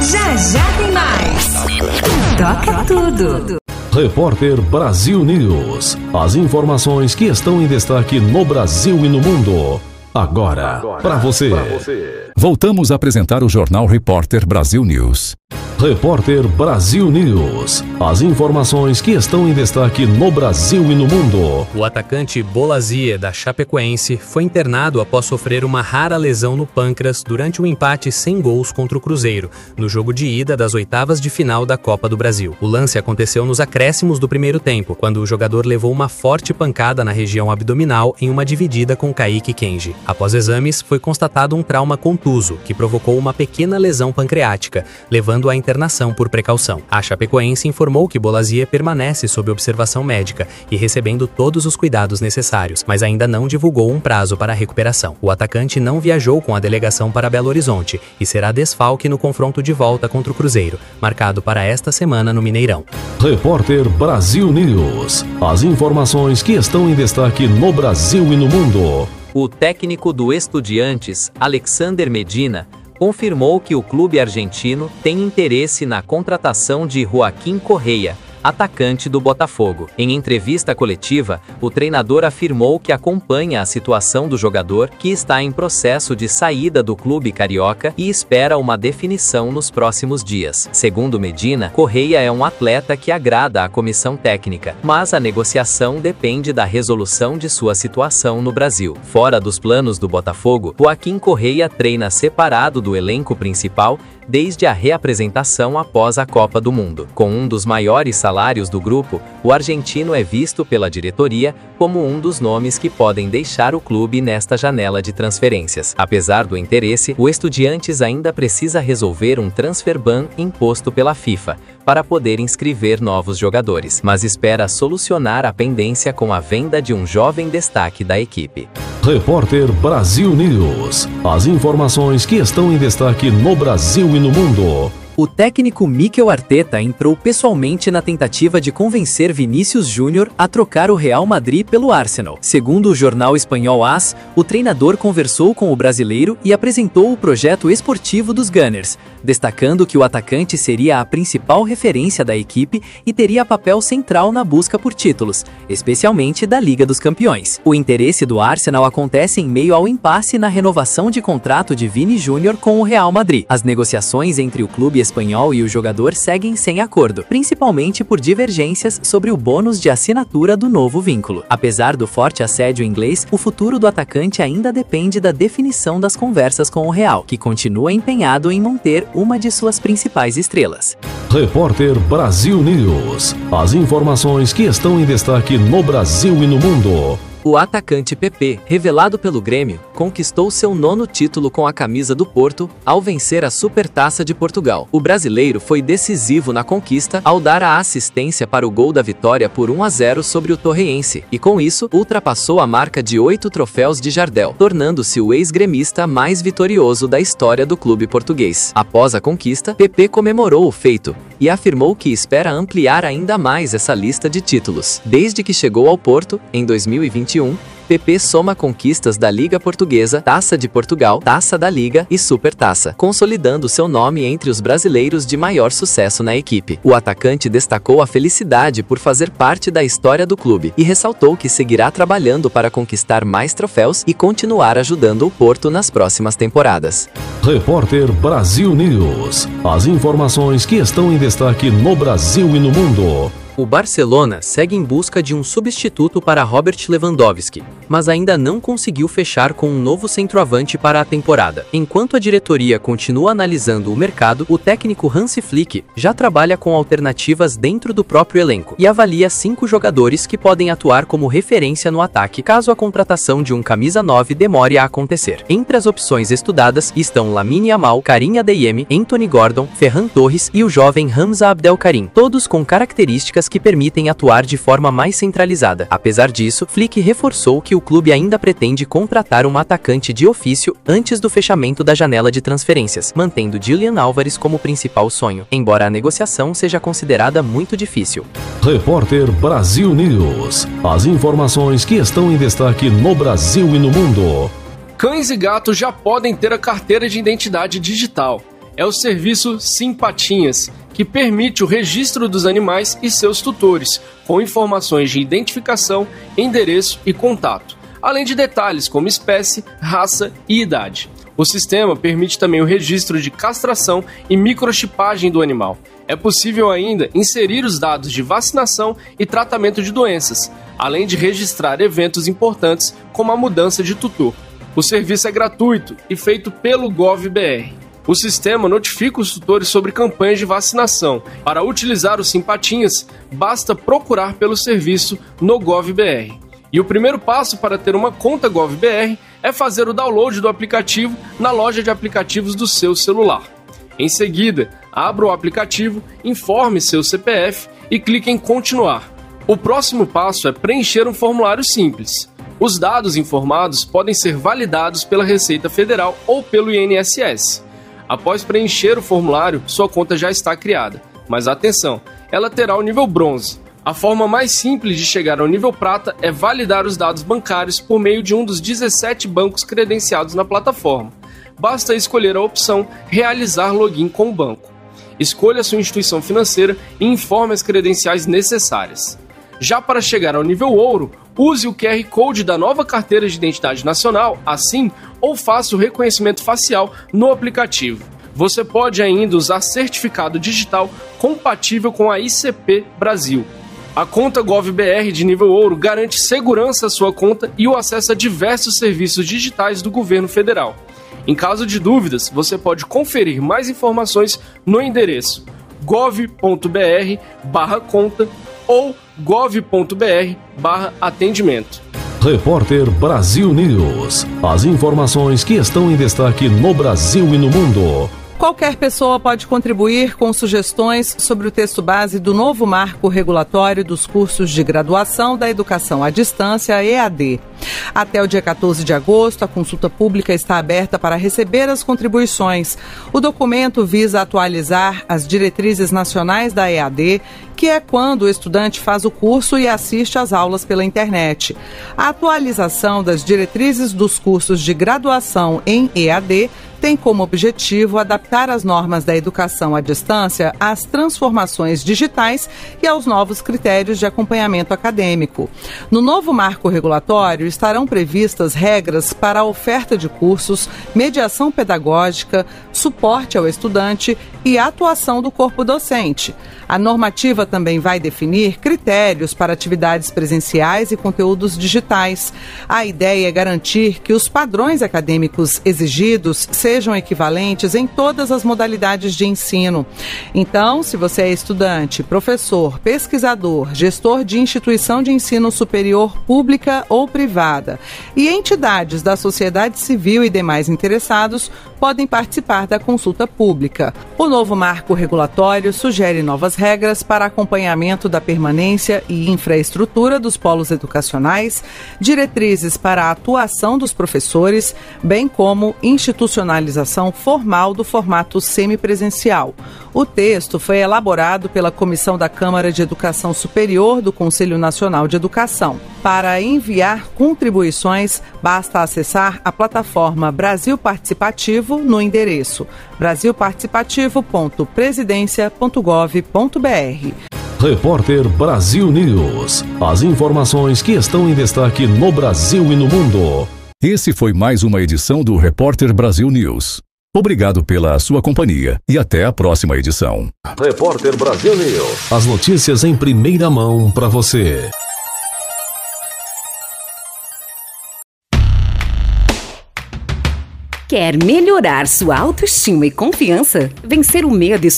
Já já tem mais. Toca tudo. Repórter Brasil News. As informações que estão em destaque no Brasil e no mundo. Agora para você. Voltamos a apresentar o Jornal Repórter Brasil News. Repórter Brasil News. As informações que estão em destaque no Brasil e no mundo. O atacante Bolassie, da Chapecoense, foi internado após sofrer uma rara lesão no pâncreas durante um empate sem gols contra o Cruzeiro, no jogo de ida das oitavas de final da Copa do Brasil. O lance aconteceu nos acréscimos do primeiro tempo, quando o jogador levou uma forte pancada na região abdominal em uma dividida com Kaique Kenji. Após exames, foi constatado um trauma contuso, que provocou uma pequena lesão pancreática, levando à internação por precaução. A Chapecoense informou que Bolassie permanece sob observação médica e recebendo todos os cuidados necessários, mas ainda não divulgou um prazo para a recuperação. O atacante não viajou com a delegação para Belo Horizonte e será desfalque no confronto de volta contra o Cruzeiro, marcado para esta semana no Mineirão. Repórter Brasil News. As informações que estão em destaque no Brasil e no mundo. O técnico do Estudiantes, Alexander Medina, confirmou que o clube argentino tem interesse na contratação de Joaquim Correa, atacante do Botafogo. Em entrevista coletiva, o treinador afirmou que acompanha a situação do jogador, que está em processo de saída do clube carioca e espera uma definição nos próximos dias. Segundo Medina, Correa é um atleta que agrada à comissão técnica, mas a negociação depende da resolução de sua situação no Brasil. Fora dos planos do Botafogo, Joaquim Correa treina separado do elenco principal desde a reapresentação após a Copa do Mundo. Com um dos maiores salários do grupo, o argentino é visto pela diretoria como um dos nomes que podem deixar o clube nesta janela de transferências. Apesar do interesse, o Estudiantes ainda precisa resolver um transfer ban imposto pela FIFA para poder inscrever novos jogadores, mas espera solucionar a pendência com a venda de um jovem destaque da equipe. Repórter Brasil News. As informações que estão em destaque no Brasil e no mundo. O técnico Mikel Arteta entrou pessoalmente na tentativa de convencer Vinícius Júnior a trocar o Real Madrid pelo Arsenal. Segundo o jornal espanhol AS, o treinador conversou com o brasileiro e apresentou o projeto esportivo dos Gunners, destacando que o atacante seria a principal referência da equipe e teria papel central na busca por títulos, especialmente da Liga dos Campeões. O interesse do Arsenal acontece em meio ao impasse na renovação de contrato de Vini Júnior com o Real Madrid. As negociações entre o clube espanhol e o jogador seguem sem acordo, principalmente por divergências sobre o bônus de assinatura do novo vínculo. Apesar do forte assédio inglês, o futuro do atacante ainda depende da definição das conversas com o Real, que continua empenhado em manter uma de suas principais estrelas. Repórter Brasil News. As informações que estão em destaque no Brasil e no mundo. O atacante PP, revelado pelo Grêmio, conquistou seu 9º título com a camisa do Porto ao vencer a Supertaça de Portugal. O brasileiro foi decisivo na conquista ao dar a assistência para o gol da vitória por 1-0 sobre o Torreense e, com isso, ultrapassou a marca de 8 troféus de Jardel, tornando-se o ex-gremista mais vitorioso da história do clube português. Após a conquista, PP comemorou o feito e afirmou que espera ampliar ainda mais essa lista de títulos. Desde que chegou ao Porto, em 2021, PP soma conquistas da Liga Portuguesa, Taça de Portugal, Taça da Liga e Supertaça, consolidando seu nome entre os brasileiros de maior sucesso na equipe. O atacante destacou a felicidade por fazer parte da história do clube e ressaltou que seguirá trabalhando para conquistar mais troféus e continuar ajudando o Porto nas próximas temporadas. Repórter Brasil News. As informações que estão em destaque no Brasil e no mundo. O Barcelona segue em busca de um substituto para Robert Lewandowski, mas ainda não conseguiu fechar com um novo centroavante para a temporada. Enquanto a diretoria continua analisando o mercado, o técnico Hansi Flick já trabalha com alternativas dentro do próprio elenco e avalia 5 jogadores que podem atuar como referência no ataque caso a contratação de um camisa 9 demore a acontecer. Entre as opções estudadas estão Lamine Yamal, Karim Adeyemi, Anthony Gordon, Ferran Torres e o jovem Hamza Abdelkarim, todos com características que permitem atuar de forma mais centralizada. Apesar disso, Flick reforçou que o clube ainda pretende contratar um atacante de ofício antes do fechamento da janela de transferências, mantendo Julian Álvares como principal sonho, embora a negociação seja considerada muito difícil. Repórter Brasil News. As informações que estão em destaque no Brasil e no mundo. Cães e gatos já podem ter a carteira de identidade digital. é o serviço Simpatinhas, que permite o registro dos animais e seus tutores, com informações de identificação, endereço e contato, além de detalhes como espécie, raça e idade. O sistema permite também o registro de castração e microchipagem do animal. É possível ainda inserir os dados de vacinação e tratamento de doenças, além de registrar eventos importantes como a mudança de tutor. O serviço é gratuito e feito pelo GovBR. O sistema notifica os tutores sobre campanhas de vacinação. Para utilizar os Simpatinhas, basta procurar pelo serviço no GovBR. E o primeiro passo para ter uma conta GovBR é fazer o download do aplicativo na loja de aplicativos do seu celular. Em seguida, abra o aplicativo, informe seu CPF e clique em continuar. O próximo passo é preencher um formulário simples. Os dados informados podem ser validados pela Receita Federal ou pelo INSS. Após preencher o formulário, sua conta já está criada. Mas atenção, ela terá o nível bronze. A forma mais simples de chegar ao nível prata é validar os dados bancários por meio de um dos 17 bancos credenciados na plataforma. Basta escolher a opção Realizar login com o banco. Escolha sua instituição financeira e informe as credenciais necessárias. Já para chegar ao nível ouro, use o QR Code da nova Carteira de Identidade Nacional, assim, ou faça o reconhecimento facial no aplicativo. Você pode ainda usar certificado digital compatível com a ICP Brasil. A conta GovBR de nível ouro garante segurança à sua conta e o acesso a diversos serviços digitais do governo federal. Em caso de dúvidas, você pode conferir mais informações no endereço gov.br/conta ou gov.br/atendimento. Repórter Brasil News. As informações que estão em destaque no Brasil e no mundo. Qualquer pessoa pode contribuir com sugestões sobre o texto base do novo marco regulatório dos cursos de graduação da educação à distância, EAD. Até o dia 14 de agosto, a consulta pública está aberta para receber as contribuições. O documento visa atualizar as diretrizes nacionais da EAD, que é quando o estudante faz o curso e assiste às aulas pela internet. A atualização das diretrizes dos cursos de graduação em EAD tem como objetivo adaptar as normas da educação à distância às transformações digitais e aos novos critérios de acompanhamento acadêmico. No novo marco regulatório estarão previstas regras para a oferta de cursos, mediação pedagógica, suporte ao estudante e atuação do corpo docente. A normativa também vai definir critérios para atividades presenciais e conteúdos digitais. A ideia é garantir que os padrões acadêmicos exigidos sejam equivalentes em todas as modalidades de ensino. Então, se você é estudante, professor, pesquisador, gestor de instituição de ensino superior pública ou privada e entidades da sociedade civil e demais interessados, podem participar da consulta pública. O novo marco regulatório sugere novas regras para acompanhamento da permanência e infraestrutura dos polos educacionais, diretrizes para a atuação dos professores, bem como institucionalização formal do formato semipresencial. O texto foi elaborado pela Comissão da Câmara de Educação Superior do Conselho Nacional de Educação. Para enviar contribuições, basta acessar a plataforma Brasil Participativo no endereço brasilparticipativo.presidencia.gov.br. Repórter Brasil News. As informações que estão em destaque no Brasil e no mundo. Esse foi mais uma edição do Repórter Brasil News. Obrigado pela sua companhia e até a próxima edição. Repórter Brasil News. As notícias em primeira mão para você. Quer melhorar sua autoestima e confiança? Vencer o medo e